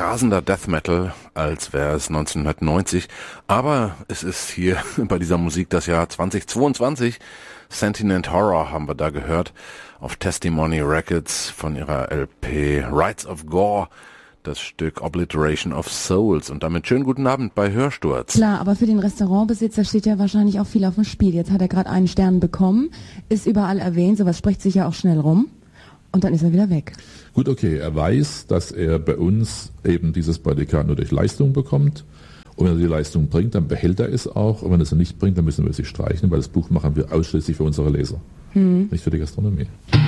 rasender Death Metal, als wäre es 1990. Aber es ist hier bei dieser Musik das Jahr 2022. Sentient Horror haben wir da gehört auf Testimony Records von ihrer LP Rites of Gore. Das Stück Obliteration of Souls. Und damit schönen guten Abend bei Hörsturz. Klar, aber für den Restaurantbesitzer steht ja wahrscheinlich auch viel auf dem Spiel. Jetzt hat er gerade einen Stern bekommen, ist überall erwähnt, sowas spricht sich ja auch schnell rum. Und dann ist er wieder weg. Gut, okay, er weiß, dass er bei uns eben dieses Prädikat nur durch Leistung bekommt. Und wenn er die Leistung bringt, dann behält er es auch. Und wenn er es nicht bringt, dann müssen wir es streichen, weil das Buch machen wir ausschließlich für unsere Leser, nicht für die Gastronomie.